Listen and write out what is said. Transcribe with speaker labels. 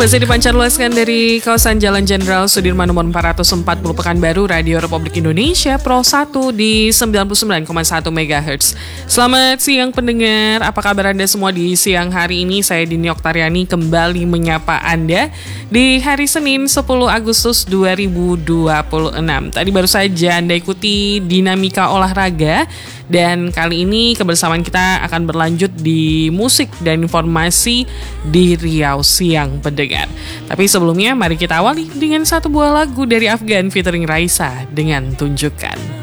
Speaker 1: Masih dipancarluaskan dari kawasan Jalan Jenderal Sudirman nomor 440 Pekanbaru, Radio Republik Indonesia Pro 1 di 99,1 MHz. Selamat siang pendengar, apa kabar Anda semua di siang hari ini? Saya Dini Oktariani kembali menyapa Anda di hari Senin 10 Agustus 2026. Tadi baru saja Anda ikuti dinamika olahraga. Dan kali ini kebersamaan kita akan berlanjut di musik dan informasi di Riau Siang pendengar. Tapi sebelumnya mari kita awali dengan satu buah lagu dari Afgan featuring Raisa dengan Tunjukkan.